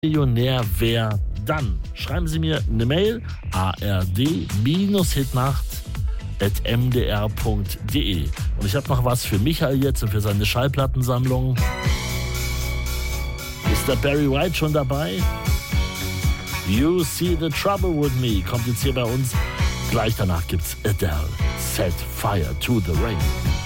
Millionär wer dann? Schreiben Sie mir eine Mail ard-hitnacht@mdr.de. Und ich habe noch was für Michael jetzt und für seine Schallplattensammlung. Ist der Barry White schon dabei? You See the Trouble with Me kommt jetzt hier bei uns. Gleich danach gibt's Adele, Set Fire to the Rain.